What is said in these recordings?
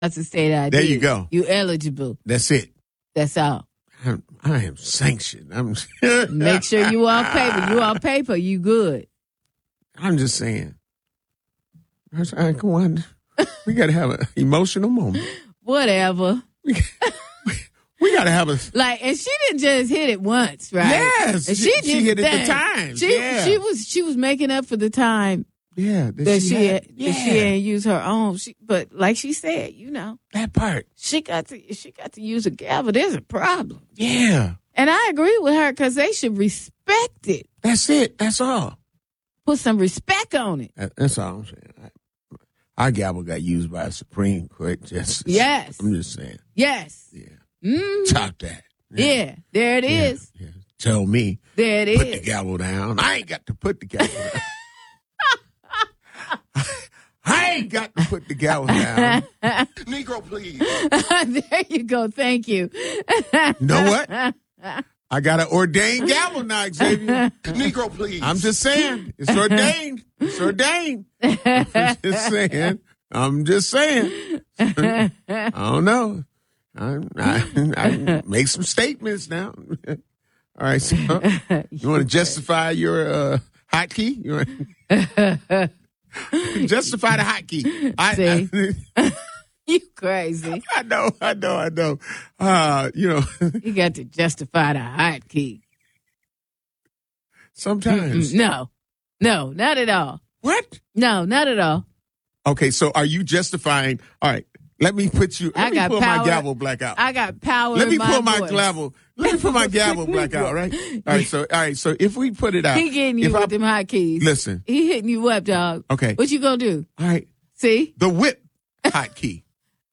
That's a state ID. There you go. You eligible. That's it. That's all. I am sanctioned. Make sure you on paper. You on paper. You good. I'm just saying. All right, come on. We got to have an emotional moment. Whatever. We got to have a... Like, and she didn't just hit it once, right? Yes. And she hit it the time. She was making up for the time. Yeah. That she ain't use her own. But like she said, that part. She got to use a gavel. There's a problem. Yeah. And I agree with her because they should respect it. That's it. That's all. Put some respect on it. That's all I'm saying. Our gavel got used by a Supreme Court justice. Yes. I'm just saying. Yes. Yeah. Mm-hmm. Talk that. Yeah. There it is. Yeah. Tell me. There it put is. the gavel down. I ain't got to put the gavel down. I ain't got to put the gavel down. Negro, please. There you go. Thank you. You know what? I got an ordained gavel now, Xavier. Negro, please. I'm just saying. It's ordained. It's ordained. I'm just saying. I don't know. I make some statements now. All right. So, you want to justify your hotkey? You want justify the hotkey. You crazy. I know. You got to justify the hotkey. Sometimes. No, not at all. What? No, not at all. Okay, so are you justifying? All right, let me pull my gavel black out. I got power. Let me pull my voice. gavel. Let me put my gavel black out. Right. All right. So if we put it out, he getting you with them hotkeys. Listen, he hitting you up, dog. Okay. What you gonna do? All right. See the whip hotkey.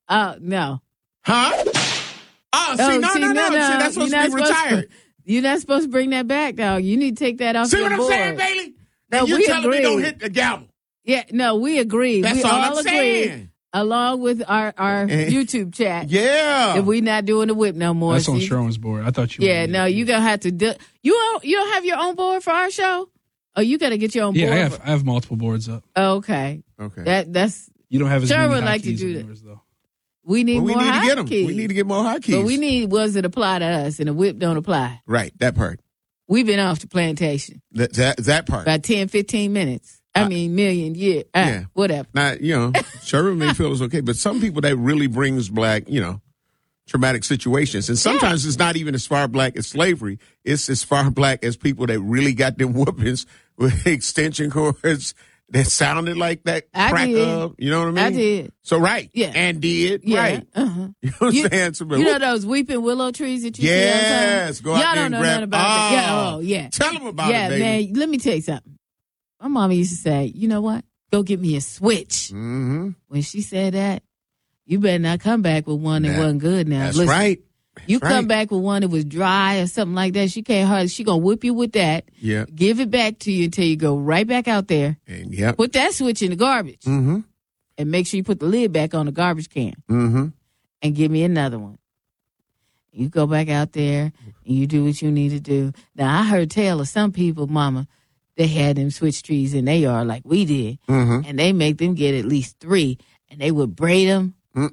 No. Huh? Oh, no. See, that's supposed to be retired. You're not supposed to bring that back, dog. You need to take that off. See your what I'm board. saying, Bailey? No, and you're telling me don't hit the gavel. Yeah, no, we agree. That's we all all I'm agree, saying. along with our YouTube chat. Yeah. If we not doing the whip no more. That's on Sharon's board. I thought you. Yeah, no, you gonna have to do. You don't have your own board for our show. Oh, you got to get your own board. Yeah, I have multiple boards up. Okay. That's you don't have as Sharon many would like to hotkeys do as that. yours, though. We need more to get them. hotkeys. We need to get more hotkeys. But we need ones that apply to us, and the whip don't apply. Right, that part. We've been off the plantation. That part. About 10, 15 minutes. Million years. Yeah. Whatever. Now, Sharon may feel it's okay, but some people that really brings black, traumatic situations. And sometimes it's not even as far black as slavery. It's as far black as people that really got them whoopings with extension cords that sounded like that crack up. You know what I mean? I did. So, right. Yeah. And did. Yeah. Right. Uh-huh. You know what I'm saying? So, you know those weeping willow trees that you see yes. Go out Y'all there don't and know grab. nothing about that. Yeah. Oh, yeah. Tell them about it, baby. Man, let me tell you something. My mama used to say, you know what? Go get me a switch. Mm-hmm. When she said that, you better not come back with one that wasn't good now. That's Listen, right. You come back with one that was dry or something like that, she gonna whip you with that. Yeah. Give it back to you until you go right back out there. And put that switch in the garbage. Mm-hmm. And make sure you put the lid back on the garbage can. Mm-hmm. And give me another one. You go back out there and you do what you need to do. Now I heard tell of some people, mama, they had them switch trees in their yard like we did. Mm-hmm. And they make them get at least 3. And they would braid them.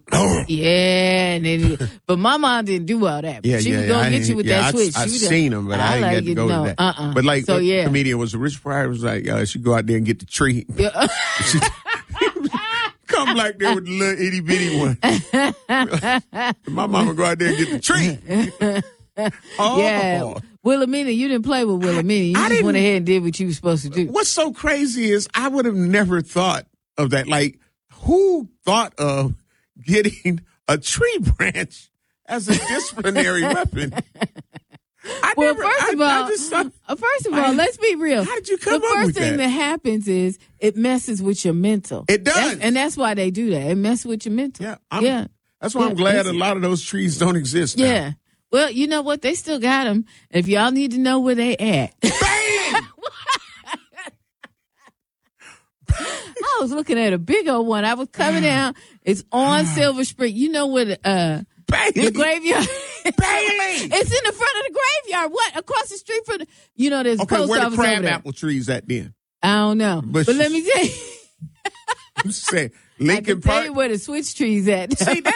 Yeah, and then, but my mom didn't do all that. Yeah, she was gonna get you with that switch. I've seen them, but I didn't get to go to that. But like, so, the comedian was Rich Pryor was like, she go out there and get the tree. Yeah. Come like there with the little itty bitty one. My mama go out there and get the tree. Yeah, Wilhelmina, you didn't play with Wilhelmina. You just went ahead and did what you were supposed to do. What's so crazy is I would have never thought of that. Like, who thought of getting a tree branch as a disciplinary weapon? First of all, let's be real. How did you come up with that? The first thing that happens is it messes with your mental. It does. And that's why they do that. It messes with your mental. Yeah. That's why I'm glad a lot of those trees don't exist now. Yeah. Well, you know what? They still got them. If y'all need to know where they at. Bang! I was looking at a big old one. I was coming down. It's on Silver Spring. You know where the graveyard. Bailey! It's in the front of the graveyard. What? Across the street from there's a post where office the crab over there. apple trees at then? I don't know. But let me tell you. Say I Lincoln can tell Park. you where the switch trees at. See,